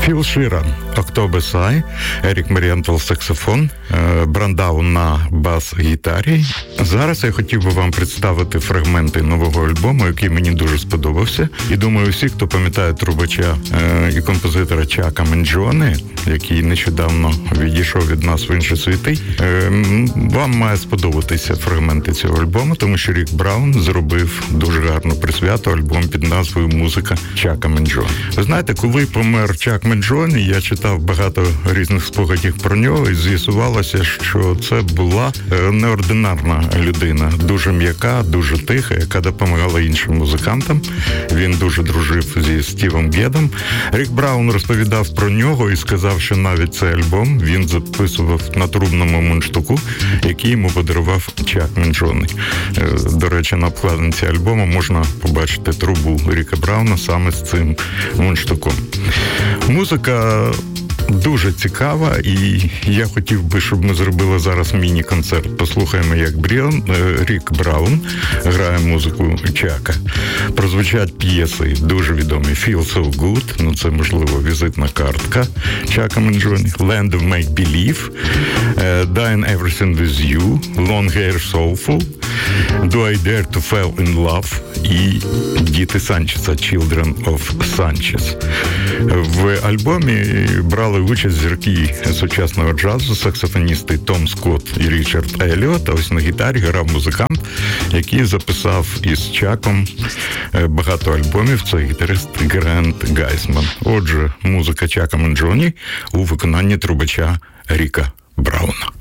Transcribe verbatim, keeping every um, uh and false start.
Філ Ширан, October Sigh, Ерік Марієнтал саксофон, Брандаун на бас-гітарі. Зараз я хотів би вам представити фрагменти нового альбому, який мені дуже сподобався. І думаю, всі, хто пам'ятає трубача і композитора Чака Менджоне, який нещодавно відійшов від нас в інші світи, вам має сподобатися фрагменти цього альбому, тому що Рік Браун зробив дуже гарну присвяту альбом під назвою «Музика Чака Менджоне». Ви знаєте, коли помер Чак Менджоне, я читав багато різних спогадів про нього, і з'ясувалося, що це була неординарна людина, дуже м'яка, дуже тиха, яка допомагала іншим музикантам. Він дуже дружив зі Стівом Гедом. Рік Браун розповідав про нього і сказав, що навіть цей альбом він записував на трубному мундштуку, який йому подарував Чак Менджоне. До речі, на обкладинці альбому можна побачити трубу Ріка Брауна саме з цим мундштуком. Музика дуже цікава, і я хотів би, щоб ми зробили зараз міні-концерт. Послухаємо, як Бріон, Рік Браун грає музику Чака. Прозвучать п'єси дуже відомі. «Feel So Good», ну це, можливо, візитна картка Чака Менджоне, «Land of Make Believe», «Dying Everything With You», «Long Hair Soulful», «Do I Dare To Fall In Love» і «Діти Санчеса», «Children of Sanchez». В альбомі брали участь зірки сучасного джазу, саксофоністи Том Скотт і Річард Елліот, а ось на гітарі грав музикант, який записав із Чаком багато альбомів, це гітарист Грант Гайсман. Отже, музика Чака Менджоне у виконанні трубача Ріка Брауна.